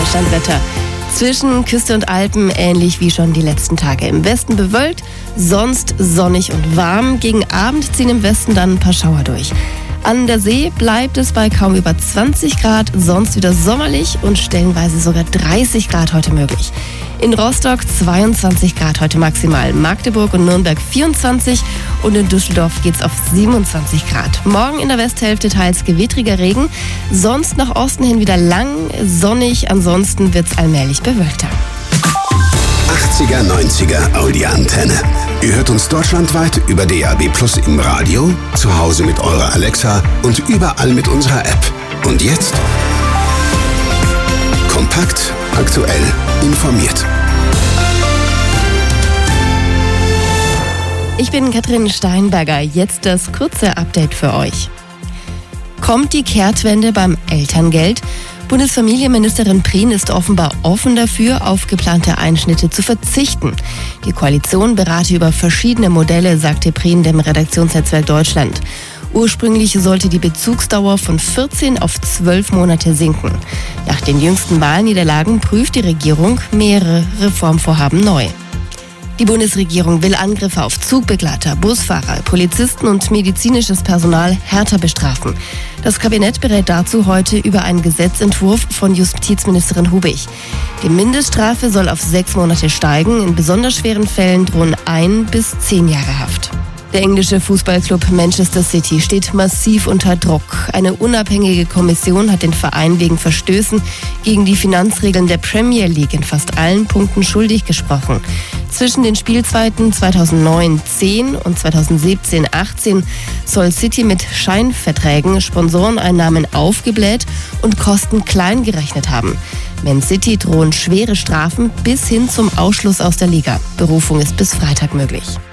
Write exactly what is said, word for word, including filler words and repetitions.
Deutschlandwetter. Zwischen Küste und Alpen ähnlich wie schon die letzten Tage. Im Westen bewölkt, sonst sonnig und warm. Gegen Abend ziehen im Westen dann ein paar Schauer durch. An der See bleibt es bei kaum über zwanzig Grad, sonst wieder sommerlich und stellenweise sogar dreißig Grad heute möglich. In Rostock zweiundzwanzig Grad heute maximal, Magdeburg und Nürnberg vierundzwanzig und in Düsseldorf geht's auf siebenundzwanzig Grad. Morgen in der Westhälfte teils gewittriger Regen, sonst nach Osten hin wieder lang, sonnig, ansonsten wird's allmählich bewölkter. achtziger, neunziger Audi-Antenne. Ihr hört uns deutschlandweit über D A B Plus im Radio, zu Hause mit eurer Alexa und überall mit unserer App. Und jetzt kompakt, aktuell, informiert. Ich bin Katrin Steinberger, jetzt das kurze Update für euch. Kommt die Kehrtwende beim Elterngeld? Bundesfamilienministerin Prien ist offenbar offen dafür, auf geplante Einschnitte zu verzichten. Die Koalition berate über verschiedene Modelle, sagte Prien dem Redaktionsnetzwerk Deutschland. Ursprünglich sollte die Bezugsdauer von vierzehn auf zwölf Monate sinken. Nach den jüngsten Wahlniederlagen prüft die Regierung mehrere Reformvorhaben neu. Die Bundesregierung will Angriffe auf Zugbegleiter, Busfahrer, Polizisten und medizinisches Personal härter bestrafen. Das Kabinett berät dazu heute über einen Gesetzentwurf von Justizministerin Hubig. Die Mindeststrafe soll auf sechs Monate steigen. In besonders schweren Fällen drohen ein bis zehn Jahre Haft. Der englische Fußballclub Manchester City steht massiv unter Druck. Eine unabhängige Kommission hat den Verein wegen Verstößen gegen die Finanzregeln der Premier League in fast allen Punkten schuldig gesprochen. Zwischen den Spielzeiten zweitausendneun zehn und zweitausendsiebzehn achtzehn soll City mit Scheinverträgen Sponsoreneinnahmen aufgebläht und Kosten klein gerechnet haben. Man City drohen schwere Strafen bis hin zum Ausschluss aus der Liga. Berufung ist bis Freitag möglich.